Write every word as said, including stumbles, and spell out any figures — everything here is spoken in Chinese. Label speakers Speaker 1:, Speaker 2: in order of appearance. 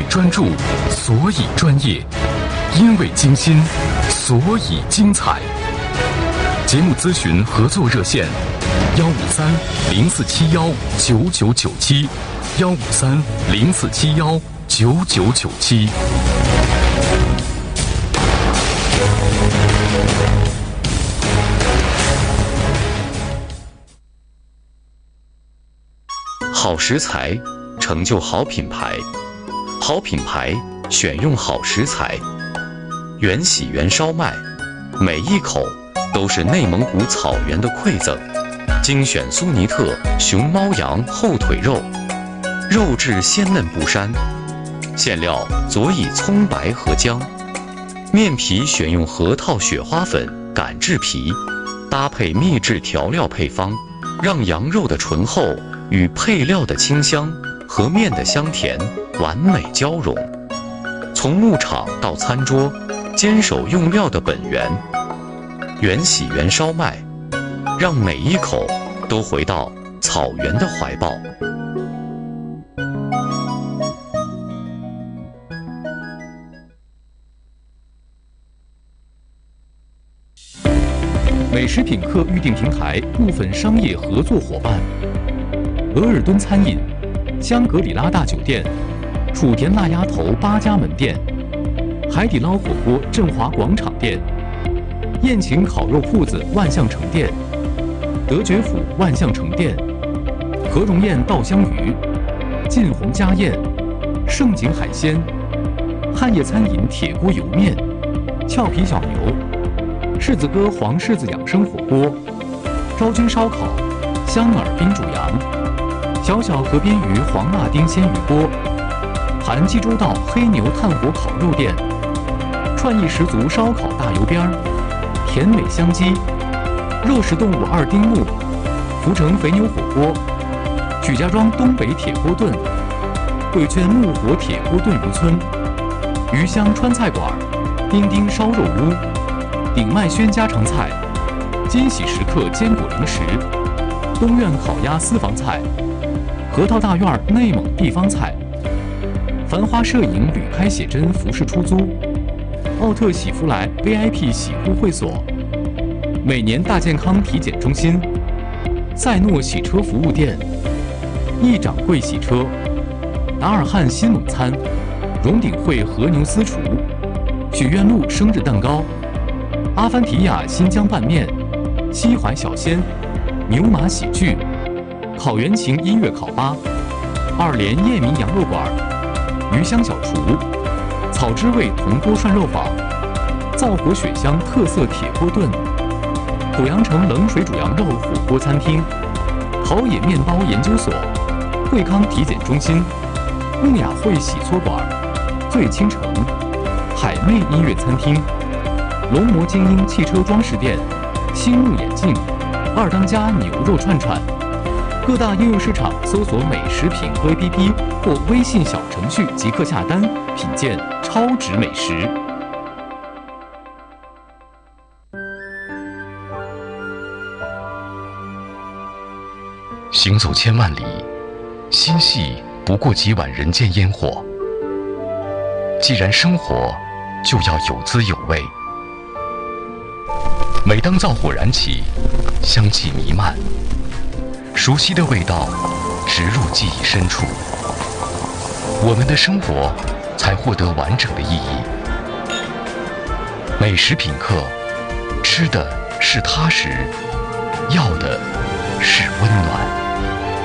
Speaker 1: 为专注，所以专业；因为精心，所以精彩。节目咨询合作热线：幺五三零四七幺九九九七，幺五三零四七幺九九九七。
Speaker 2: 好食材成就好品牌，好品牌选用好食材。原喜原烧麦，每一口都是内蒙古草原的馈赠。精选苏尼特熊猫羊后腿肉，肉质鲜嫩不膻，馅料佐以葱白和姜。面皮选用核桃雪花粉擀制皮，搭配秘制调料配方，让羊肉的醇厚与配料的清香和面的香甜完美交融。从牧场到餐桌，坚守用料的本源。原喜原烧麦，让每一口都回到草原的怀抱。
Speaker 1: 美食品客预订平台部分商业合作伙伴：额尔敦餐饮、香格里拉大酒店、楚田辣鸭头八家门店、海底捞火锅振华广场店、宴请烤肉铺子万象城店、德觉府万象城店、何荣宴稻香鱼、晋宏家宴、盛景海鲜、汉业餐饮铁锅油面、俏皮小牛、柿子哥黄柿子养生火锅、昭君烧烤、香饵冰煮羊、小小河边鱼黄辣丁鲜鱼锅、韩济州道黑牛炭火烤肉店、创意十足烧烤大油边儿、甜美香鸡、肉食动物二丁目、福成肥牛火锅、许家庄东北铁锅炖、贵圈木火铁锅炖鱼村、鱼香川菜馆、丁丁烧肉屋、鼎麦轩家常菜、金喜时刻坚果零食、东苑烤鸭私房菜、核桃大院内蒙地方菜、繁花摄影旅拍写真服饰出租、奥特喜福来 V I P 洗护会所、每年大健康体检中心、赛诺洗车服务店、一掌柜洗车、达尔汉新蒙餐、荣鼎会和牛私厨、许愿路生日蛋糕、阿凡提亚新疆拌面、西淮小鲜、牛马喜剧、烤原琴音乐烤吧、二连叶明羊肉馆、鱼香小厨、草之味铜锅涮肉坊、灶火雪香特色铁锅炖、濮阳城冷水煮羊肉火锅餐厅、陶冶面包研究所、惠康体检中心、穆雅慧洗搓馆、醉倾城、海媚音乐餐厅、龙魔精英汽车装饰店、星目眼镜、二当家牛肉串串。各大应用市场搜索美食品客 A P P 或微信小程序即可下单，品鉴超值美食。行走千万里，心系不过几碗人间烟火。既然生活，就要有滋有味。每当灶火燃起，香气弥漫，熟悉的味道植入记忆深处，我们的生活才获得完整的意义。美食品客，吃的是踏实，